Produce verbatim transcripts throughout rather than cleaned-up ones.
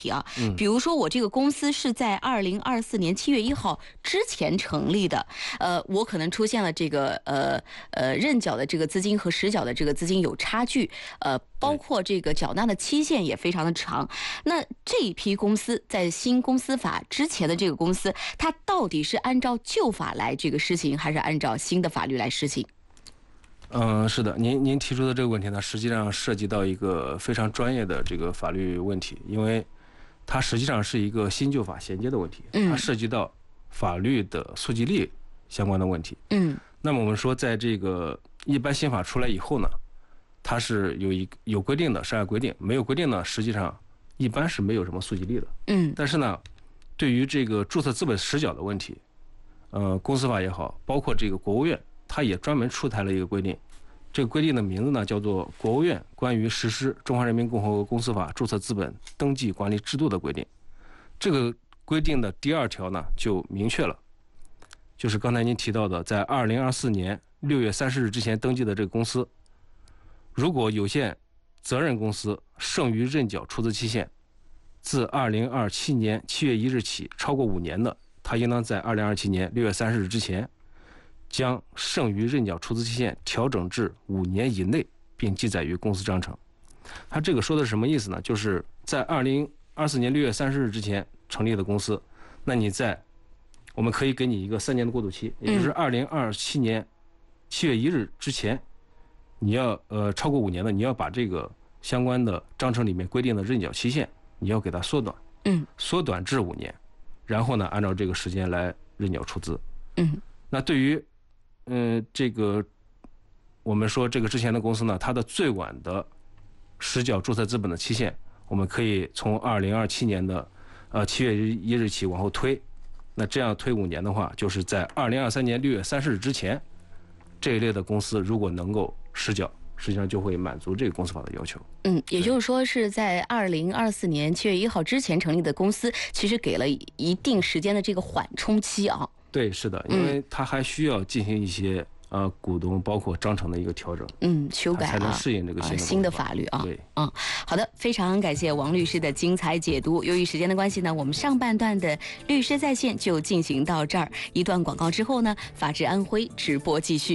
啊，比如说我这个公司是在二零二四年七月一号之前成立的，呃，我可能出现了这个呃呃认缴的这个资金和实缴的这个资金有差距，呃，包括这个缴纳的期限也非常的长。那这一批公司在新公司法之前的这个公司，它到底是按照旧法来这个施行，还是按照新的法律来施行？ 嗯，是的，您您提出的这个问题呢，实际上涉及到一个非常专业的这个法律问题，因为它实际上是一个新旧法衔接的问题，它涉及到法律的溯及力相关的问题。嗯，那么我们说，在这个一般新法出来以后呢，它是有一有规定的是按规定，没有规定呢，实际上一般是没有什么溯及力的。嗯，但是呢，对于这个注册资本实缴的问题，呃，公司法也好，包括这个国务院，它也专门出台了一个规定。这个规定的名字呢，叫做《国务院关于实施中华人民共和国公司法注册资本登记管理制度的规定》。这个规定的第二条呢，就明确了，就是刚才您提到的，在二零二四年六月三十日之前登记的这个公司，如果有限责任公司剩余认缴出资期限自二零二七年七月一日起超过五年的，它应当在二零二七年六月三十日之前，将剩余认缴出资期限调整至五年以内，并记载于公司章程。它这个说的是什么意思呢？就是在二零二四年六月三十日之前成立的公司，那你在我们可以给你一个三年的过渡期，也就是二零二七年七月一日之前，你要呃超过五年的，你要把这个相关的章程里面规定的认缴期限，你要给它缩短，嗯，缩短至五年，然后呢，按照这个时间来认缴出资。嗯，那对于嗯，这个我们说这个之前的公司呢，它的最晚的实缴注册资本的期限，我们可以从二零二七年的呃七月一日起往后推。那这样推五年的话，就是在二零二三年六月三十日之前，这一类的公司如果能够实缴，实际上就会满足这个公司法的要求。嗯， 也就是说是在二零二四年七月一号之前成立的公司，其实给了一定时间的这个缓冲期啊。 对，是的，因为它还需要进行一些呃股东包括章程的一个调整， 嗯，修改啊， 才能适应这个新的、 呃、新的法律啊。 对， 嗯，好的，非常感谢王律师的精彩解读。由于时间的关系呢，我们上半段的律师在线就进行到这儿。一段广告之后呢，法治安徽直播继续。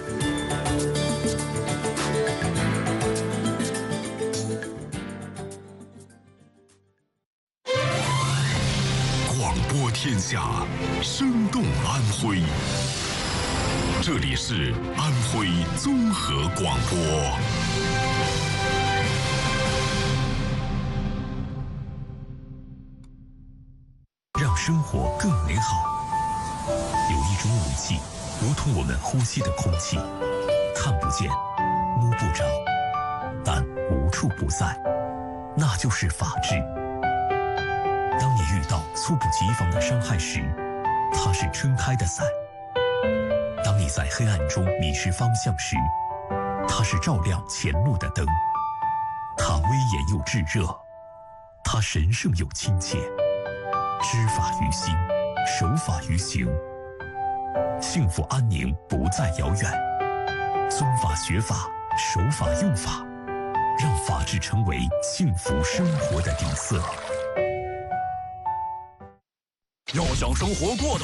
播天下，生动安徽。这里是安徽综合广播。让生活更美好。有一种武器，如同我们呼吸的空气，看不见，摸不着，但无处不在，那就是法治。当你遇到猝不及防的伤害时，它是撑开的伞；当你在黑暗中迷失方向时，它是照亮前路的灯。它威严又炙热，它神圣又亲切。知法于心，守法于行，幸福安宁不再遥远。遵法学法，守法用法，让法治成为幸福生活的底色。要想生活过得